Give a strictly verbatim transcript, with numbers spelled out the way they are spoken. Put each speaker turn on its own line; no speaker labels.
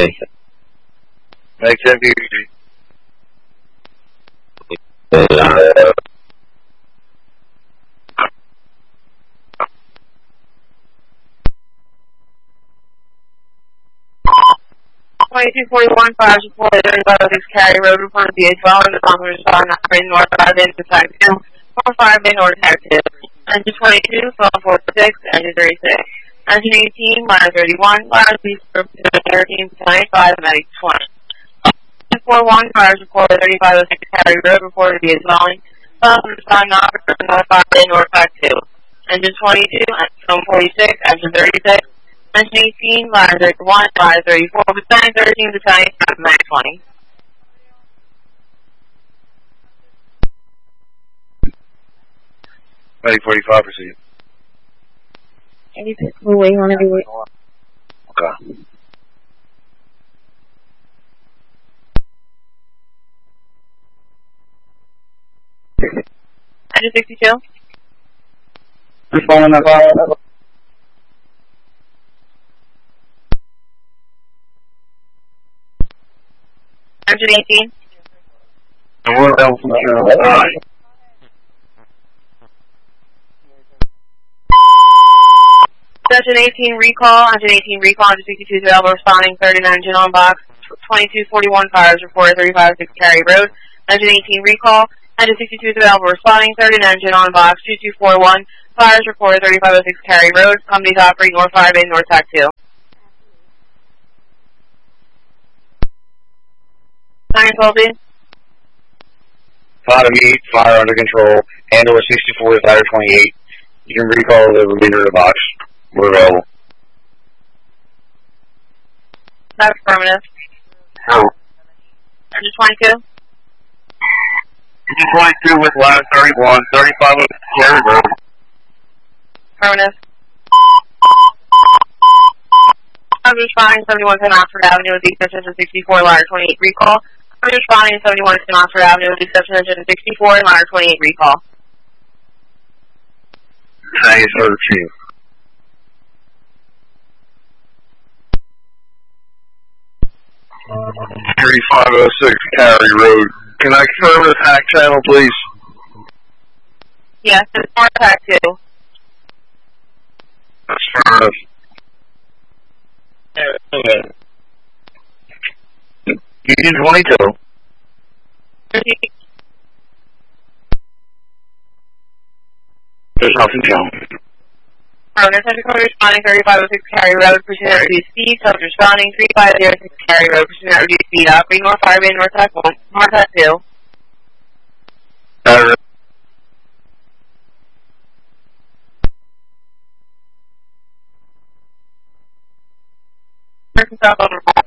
Make ten P G.
twenty-two forty-one, fires reported thirty-five oh six Cary Road, reported B H well, and the bomber responding not operating north five in to Tag two, four five in north Tag two. Engine twenty-two, twelve forty-six, engine thirty-six. Engine eighteen, ladder thirty-one, ladder thirteen to ninety-five, medic twenty. twenty-two forty-one, fires reported thirty-five oh six Cary Road, reported B H well, bomber responding not operating north five in north Tag two. Engine twenty-two, twelve forty-six, engine thirty-six. Engine eighteen, ladder thirty-one, ladder thirty-four, battalion thirteen, battalion mag twenty.
Ready forty-five, proceed.
eighty-six, we'll wait on every
Okay.
Engine sixty-two.
Just following that file.
Engine eighteen.
And we're down from zero.
Engine eighteen recall, engine eighteen recall, engine sixty-two is available, responding thirty-nine, engine on box, twenty-two forty-one, fires reported thirty-five oh six Cary Road. Engine eighteen recall, engine sixty-two is available, responding thirty-nine, engine on box, twenty-two forty-one, fires reported thirty-five oh six Cary Road. Companies operating north five in north Tag two. Nine Colby.
Fire meet, fire under control, Andor sixty-four, ladder twenty-eight. You can recall the remainder of the box. We're available.
That's affirmative.
Oh.
Engine twenty-two.
Engine twenty-two with ladder thirty-one, thirty-five with Cary Road.
Affirmative. I'm responding seventy-one ten Oxford Avenue with exception engine sixty-four, ladder twenty-eight recall. I'm responding seventy-one ten Oxford Avenue with exception engine sixty-four and ladder twenty-eight recall.
Thanks for the chief. thirty-five oh six Cary Road. Can I confirm the hack channel, please?
Yes, it's north Tag two.
That's fair enough. Union twenty-two. There's nothing down.
Affirmative. Central Code responding thirty-five oh six Cary Road, pushing at reduced speed. Subject responding three five oh six Cary Road, pushing at reduced speed. Operating north fire bay, north Tag one, north Tag two.
Uh,
Stop over.